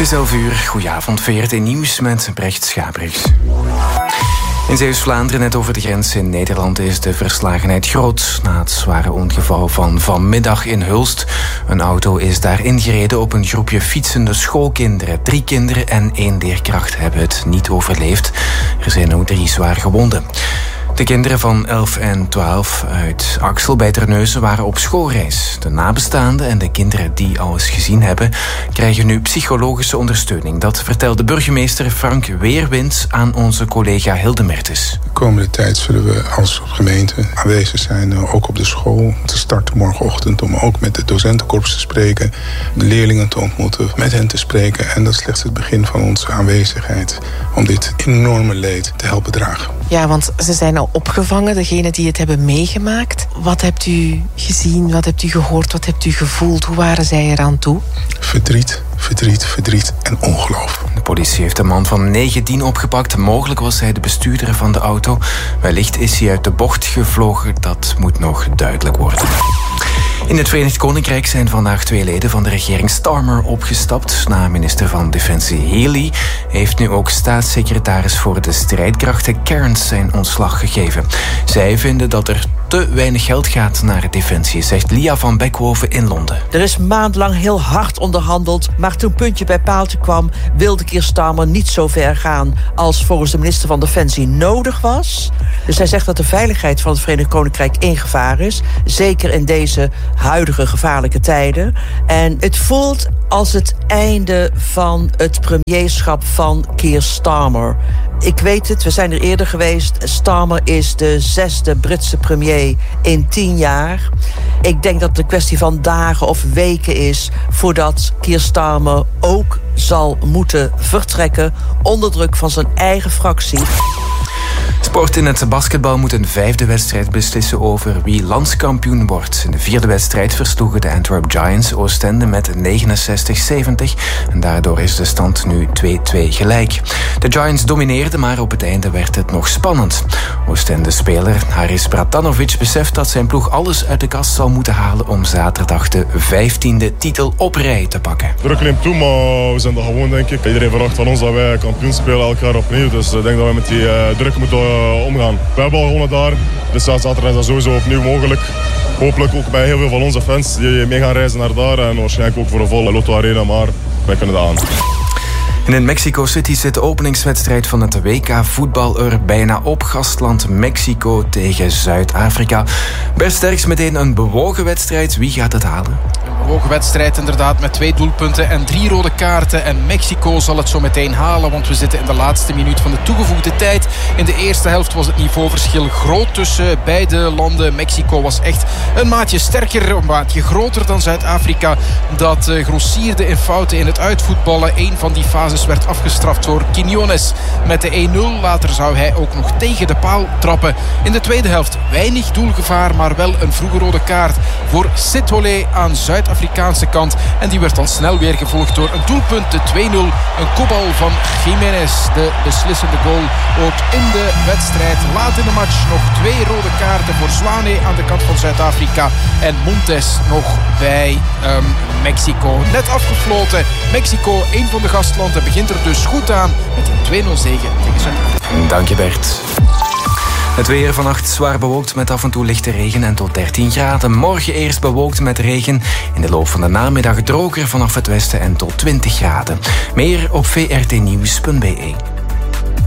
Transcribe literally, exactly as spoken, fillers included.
is elf uur. Goedenavond, V R T Nieuws met Brecht Schabriks. In Zeeuws-Vlaanderen, net over de grens in Nederland, is de verslagenheid groot na het zware ongeval van vanmiddag in Hulst. Een auto is daar ingereden op een groepje fietsende schoolkinderen. Drie kinderen en één leerkracht hebben het niet overleefd. Er zijn ook drie zwaar gewonden. De kinderen van elf en twaalf uit Axel bij Terneuzen waren op schoolreis. De nabestaanden en de kinderen die alles gezien hebben, krijgen nu psychologische ondersteuning. Dat vertelde burgemeester Frank Weerwind aan onze collega Hilde Mertens. De komende tijd zullen we als gemeente aanwezig zijn, ook op de school. Te starten morgenochtend om ook met de docentenkorps te spreken, de leerlingen te ontmoeten, met hen te spreken. En dat is slechts het begin van onze aanwezigheid om dit enorme leed te helpen dragen. Ja, want ze zijn al opgevangen, degenen die het hebben meegemaakt. Wat hebt u gezien, wat hebt u gehoord, wat hebt u gevoeld? Hoe waren zij eraan toe? Verdriet, verdriet, verdriet en ongeloof. De politie heeft een man van negentien opgepakt. Mogelijk was hij de bestuurder van de auto. Wellicht is hij uit de bocht gevlogen. Dat moet nog duidelijk worden. In het Verenigd Koninkrijk zijn vandaag twee leden van de regering Starmer opgestapt. Na minister van Defensie Healy heeft nu ook staatssecretaris voor de strijdkrachten Cairns zijn ontslag gegeven. Zij vinden dat er te weinig geld gaat naar Defensie, zegt Lia van Beckhoven in Londen. Er is maandlang heel hard onderhandeld, maar toen puntje bij paaltje kwam, wilde Keir Starmer niet zo ver gaan als volgens de minister van Defensie nodig was. Dus hij zegt dat de veiligheid van het Verenigd Koninkrijk in gevaar is, zeker in deze huidige gevaarlijke tijden. En het voelt als het einde van het premierschap van Keir Starmer. Ik weet het, we zijn er eerder geweest. Starmer is de zesde Britse premier in tien jaar. Ik denk dat het een kwestie van dagen of weken is voordat Keir Starmer ook zal moeten vertrekken onder druk van zijn eigen fractie. Sport in het basketbal moet een vijfde wedstrijd beslissen over wie landskampioen wordt. In de vierde wedstrijd versloegen de Antwerp Giants Oostende met negenenzestig zeventig. En daardoor is de stand nu twee-twee gelijk. De Giants domineerden, maar op het einde werd het nog spannend. Oostende-speler Haris Bratanovic beseft dat zijn ploeg alles uit de kast zal moeten halen om zaterdag de vijftiende titel op rij te pakken. Druk neemt toe, maar we zijn er gewoon, denk ik. Iedereen verwacht van ons dat wij kampioen spelen elk jaar opnieuw. Dus ik denk dat we met die uh, druk moeten uh, omgaan. We hebben al gewonnen daar, dus zaterdag is dat sowieso opnieuw mogelijk. Hopelijk ook bij heel veel van onze fans die mee gaan reizen naar daar en waarschijnlijk ook voor een volle Lotto Arena, maar wij kunnen dat aan. En in Mexico City zit de openingswedstrijd van het W K voetbal er bijna op. Gastland Mexico tegen Zuid-Afrika. Bert Sterks meteen een bewogen wedstrijd. Wie gaat het halen? Een bewogen wedstrijd inderdaad met twee doelpunten en drie rode kaarten. En Mexico zal het zo meteen halen, want we zitten in de laatste minuut van de toegevoegde tijd. In de eerste helft was het niveauverschil groot tussen beide landen. Mexico was echt een maatje sterker, een maatje groter dan Zuid-Afrika. Dat uh, grossierde in fouten in het uitvoetballen. Eén van die fases werd afgestraft door Quiñones met de één nul. Later zou hij ook nog tegen de paal trappen. In de tweede helft weinig doelgevaar, maar wel een vroege rode kaart voor Sitole aan Zuid-Afrikaanse kant. En die werd dan snel weer gevolgd door een doelpunt, de twee nul. Een kopbal van Jiménez, de beslissende goal ook in de wedstrijd. Laat in de match nog twee rode kaarten voor Zwane aan de kant van Zuid-Afrika. En Montes nog bij um, Mexico. Net afgefloten. Mexico, een van de gastlanden, begint er dus goed aan met een twee nul zege tegen Zuid-Afrika. Dank je, Bert. Het weer vannacht zwaar bewolkt met af en toe lichte regen en tot dertien graden. Morgen eerst bewolkt met regen. In de loop van de namiddag droger vanaf het westen en tot twintig graden. Meer op v r t nieuws punt b e.